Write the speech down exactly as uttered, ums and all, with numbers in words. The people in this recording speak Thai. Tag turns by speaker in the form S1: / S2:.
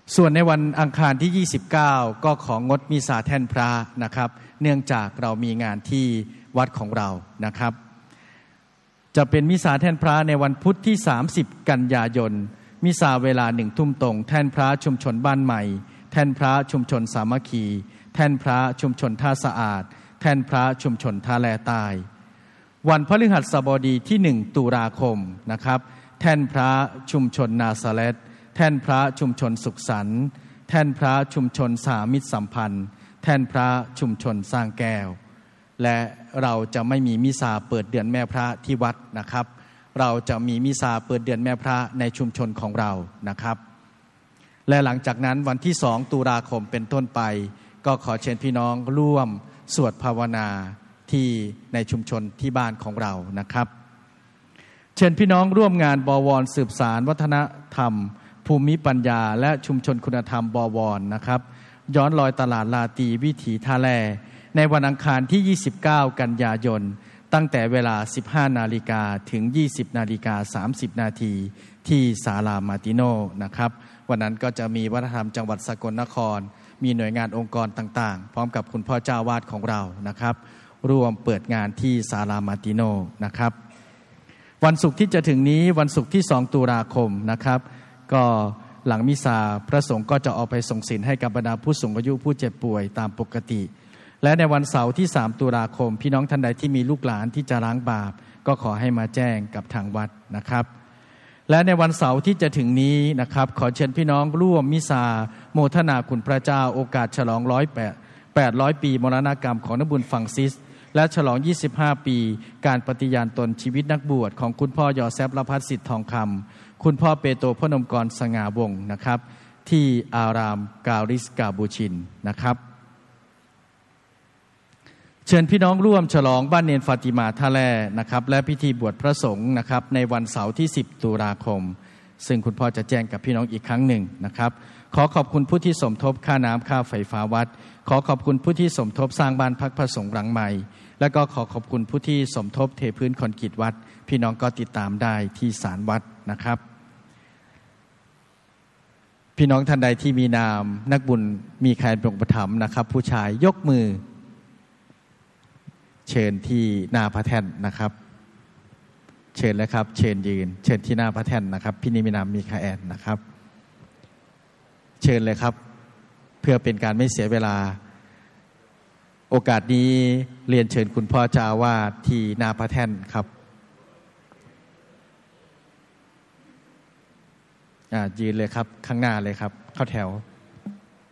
S1: ส่วนในวันอังคารที่ยี่สิบเก้าก็ของดมิสาแท่นพระนะครับเนื่องจากเรามีงานที่วัดของเรานะครับจะเป็นมิสาแท่นพระในวันพุธที่สามสิบกันยายนมิสาเวลาหนึ่งทุ่มตรงแท่นพระชุมชนบ้านใหม่แท่นพระชุมชนสามัคคีแท่นพระชุมชนท่าสะอาดแท่นพระชุมชนท่าแลใต้วันพฤหัสบดีที่หนึ่งตุลาคมนะครับแท่นพระชุมชนนาซาเรตแท่นพระชุมชนสุขสันต์แท่นพระชุมชนสามิตรสัมพันธ์แท่นพระชุมชนสร้างแก้วและเราจะไม่มีมิสาเปิดเดือนแม่พระที่วัดนะครับเราจะมีมิสาเปิดเดือนแม่พระในชุมชนของเรานะครับและหลังจากนั้นวันที่สองตุลาคมเป็นต้นไปก็ขอเชิญพี่น้องร่วมสวดภาวนาที่ในชุมชนที่บ้านของเรานะครับเชิญพี่น้องร่วมงานบวรสืบสารวัฒนธรรมภูมิปัญญาและชุมชนคุณธรรมบวรนะครับย้อนรอยตลาดลาตีวิถีท่าแลในวันอังคารที่ยี่สิบเก้ากันยายนตั้งแต่เวลา สิบห้านาฬิกา ถึง ยี่สิบนาฬิกาสามสิบนาทีที่ศาลามาติโนนะครับวันนั้นก็จะมีวัฒนธรรมจังหวัดสกลนครมีหน่วยงานองค์กรต่างๆพร้อมกับคุณพ่อเจ้าวาดของเรานะครับร่วมเปิดงานที่ศาลามาติโนนะครับวันศุกร์ที่จะถึงนี้วันศุกร์ที่สองตุลาคมนะครับก็หลังมิสาพระสงฆ์ก็จะออกไปส่งศีลให้กับบรรดาผู้สูงอายุผู้เจ็บป่วยตามปกติและในวันเสาร์ที่สามตุลาคมพี่น้องท่านใดที่มีลูกหลานที่จะล้างบาปก็ขอให้มาแจ้งกับทางวัดนะครับและในวันเสาร์ที่จะถึงนี้นะครับขอเชิญพี่น้องร่วมมิสาโมทนาคุณพระเจ้าโอกาสฉลองร้อยแปดแปดร้อยปีมรณกรรมของนบุญฟังซิสและฉลองยี่สิบห้าปีการปฏิญาณตนชีวิตนักบวชของคุณพ่อยอแซฟละพัฒสิทธิ์ทองคำคุณพ่อเปโตรพนมกรสง่าวงศ์นะครับที่อารามกาลิสกาบูชินนะครับเชิญพี่น้องร่วมฉลองบ้านเนนฟาติมาท่าแร่นะครับและพิธีบวชพระสงฆ์นะครับในวันเสาร์ที่สิบตุลาคมซึ่งคุณพ่อจะแจ้งกับพี่น้องอีกครั้งหนึ่งนะครับขอขอบคุณผู้ที่สมทบค่าน้ำค่าไฟฟ้าวัดขอขอบคุณผู้ที่สมทบสร้างบ้านพักพระสงฆ์หลังใหม่และก็ขอขอบคุณผู้ที่สมทบเทพื้นคอนกรีตวัดพี่น้องก็ติดตามได้ที่ศาลวัดนะครับพี่น้องท่านใดที่มีนามนักบุญมีใครเป็นอุปถัมภ์นะครับผู้ชายยกมือเชิญที่หน้าพระแท่นนะครับเชิญเลยครับเชิญยืนเชิญที่หน้าพระแท่นนะครับพี่นิมินามมีคาแอนนะครับเชิญเลยครับเพื่อเป็นการไม่เสียเวลาโอกาสนี้เรียนเชิญคุณพ่อเจ้าอาวาสที่หน้าพระแท่นครับอ่ายืนเลยครับข้างหน้าเลยครับเข้าแถว